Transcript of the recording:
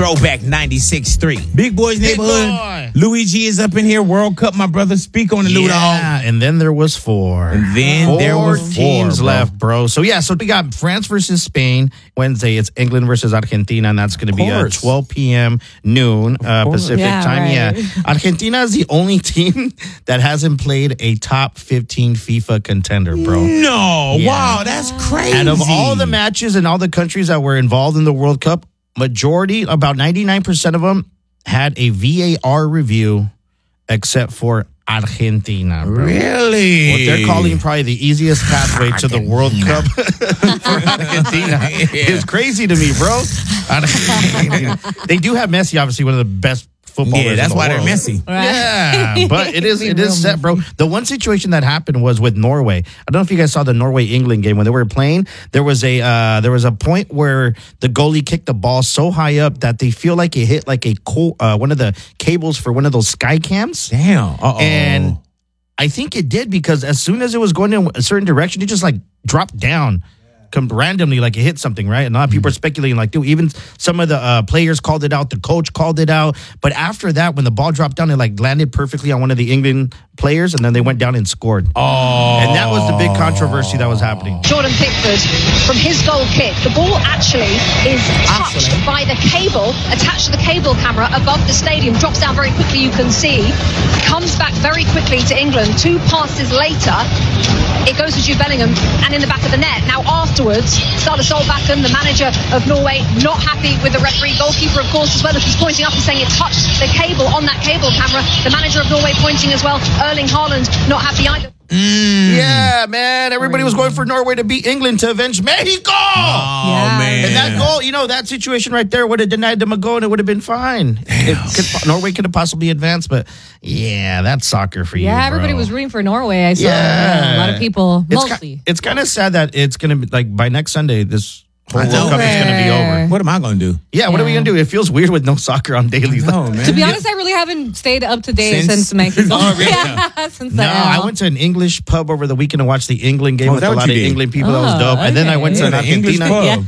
Throwback 96.3. Big Boys Neighborhood. Boy. Luigi is up in here. World Cup, my brother. Speak on the Luda Hall. Yeah, and then there was four. And then there was four teams bro. left, bro. So we got France versus Spain. Wednesday, it's England versus Argentina, and that's going to be at 12 p.m. noon Pacific time. Right. Yeah, Argentina is the only team that hasn't played a top 15 FIFA contender, bro. No. Yeah. Wow, that's crazy. Out of all the matches and all the countries that were involved in the World Cup, majority, about 99% of them, had a VAR review, except for Argentina, bro. Really? What they're calling probably the easiest pathway to the World Cup for Argentina is crazy to me, bro. They do have Messi, obviously one of the best footballers. Yeah, that's in the why world. they're Messi. Yeah, but it is set, bro. The one situation that happened was with Norway. I don't know if you guys saw the Norway-England game when they were playing. There was a point where the goalie kicked the ball so high up that they feel like it hit like one of the cables for one of those sky cams. Damn. Uh-oh. And I think it did because as soon as it was going in a certain direction, it just like dropped down. Randomly, like it hit something, right? And a lot of people are speculating, like, dude, even some of the players called it out, the coach called it out. But after that, when the ball dropped down, it like landed perfectly on one of the England players, and then they went down and scored. Oh. And that was the big controversy that was happening. Jordan Pickford, from his goal kick, the ball actually is touched by the cable, attached to the cable camera above the stadium, drops down very quickly, you can see, comes back very quickly to England. 2 passes later, it goes to Jude Bellingham and in the back of the net. Now afterwards, Ståle Solbakken, the manager of Norway, not happy with the referee. Goalkeeper, of course, as well, as he's pointing up and saying it touched the cable on that cable camera. The manager of Norway pointing as well. Erling Haaland, not happy either. Yeah, man. Everybody was going for Norway to beat England to avenge Mexico. Oh, man. And that goal, that situation right there would have denied them a goal and it would have been fine. Norway could have possibly advanced, but yeah, that's soccer for you. Yeah, everybody bro. was rooting for Norway. I saw Yeah. a lot of people, mostly. It's kind of sad that it's going to be like by next Sunday, this whole I know. World Cup is going to be over. What am I going to do? Yeah, what are we going to do? It feels weird with no soccer on dailies. No, man. To be honest, I really haven't stayed up to date Since- since Mexico. Oh, really? Yeah, since No, that. I went to an English pub over the weekend to watch the England game Oh, is with that a what lot you of did? England people. That was Oh, dope. And then I went to Yeah, an the English Argentina. pub. Yeah.